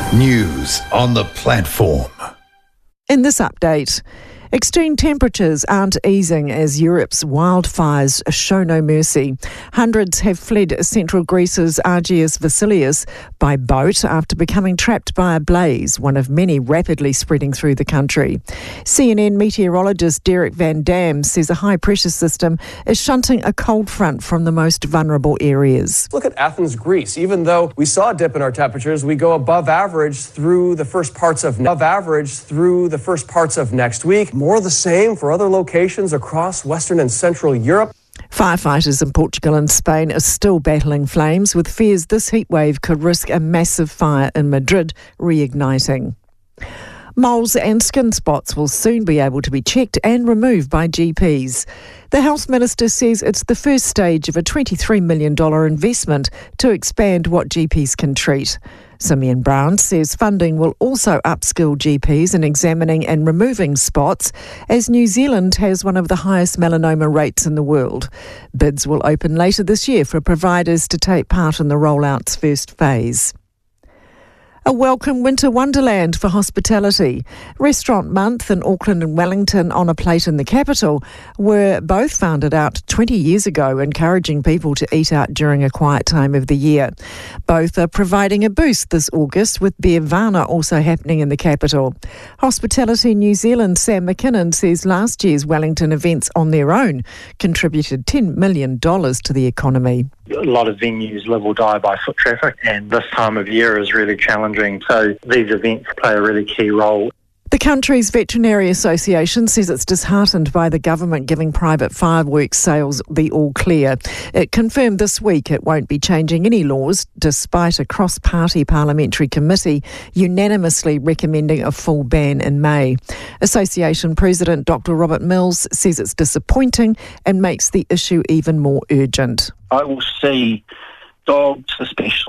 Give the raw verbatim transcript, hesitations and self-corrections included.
News on the platform. In this update, extreme temperatures aren't easing as Europe's wildfires show no mercy. Hundreds have fled central Greece's Agios Vasilios by boat after becoming trapped by a blaze, one of many rapidly spreading through the country. C N N meteorologist Derek Van Dam says a high-pressure system is shunting a cold front from the most vulnerable areas. Look at Athens, Greece. Even though we saw a dip in our temperatures, we go above average through the first parts of above average through the first parts of next week. More the same for other locations across Western and Central Europe. Firefighters in Portugal and Spain are still battling flames, with fears this heatwave could risk a massive fire in Madrid reigniting. Moles and skin spots will soon be able to be checked and removed by G Ps. The Health Minister says it's the first stage of a twenty-three million dollars investment to expand what G Ps can treat. Simeon Brown says funding will also upskill G Ps in examining and removing spots, as New Zealand has one of the highest melanoma rates in the world. Bids will open later this year for providers to take part in the rollout's first phase. A welcome winter wonderland for hospitality. Restaurant Month in Auckland and Wellington on a Plate in the capital were both founded out twenty years ago, encouraging people to eat out during a quiet time of the year. Both are providing a boost this August, with Beervana also happening in the capital. Hospitality New Zealand Sam McKinnon says last year's Wellington events on their own contributed ten million dollars to the economy. A lot of venues live or die by foot traffic, and this time of year is really challenging, so these events play a really key role. The country's Veterinary Association says it's disheartened by the government giving private fireworks sales the all clear. It confirmed this week it won't be changing any laws, despite a cross-party parliamentary committee unanimously recommending a full ban in May. Association President Doctor Robert Mills says it's disappointing and makes the issue even more urgent. I will see dogs especially